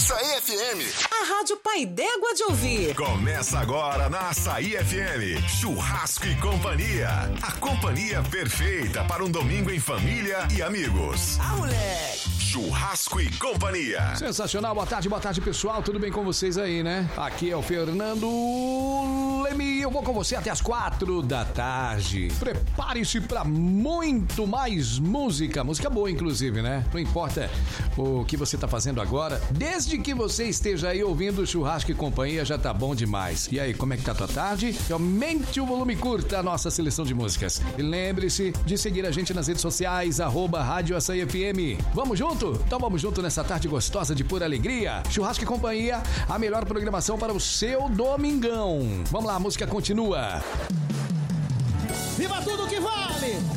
Açaí FM. A Rádio Pai d'Égua de ouvir. Começa agora na Açaí FM. Churrasco e Companhia. A companhia perfeita para um domingo em família e amigos. Ah, moleque! Churrasco e Companhia. Sensacional, boa tarde pessoal, tudo bem com vocês aí, né? Aqui é o Fernando Leme, eu vou com você até as 4 da tarde. Prepare-se para muito mais música boa inclusive, né? Não importa o que você tá fazendo agora, desde que você esteja aí ouvindo Churrasco e Companhia, já tá bom demais. E aí, como é que tá a tua tarde? Aumente o volume, curta a nossa seleção de músicas. E lembre-se de seguir a gente nas redes sociais, @Rádio Açaí FM. Vamos junto? Então vamos junto nessa tarde gostosa de pura alegria. Churrasco e Companhia, a melhor programação para o seu domingão. Vamos lá, a música continua. Viva tudo que vale!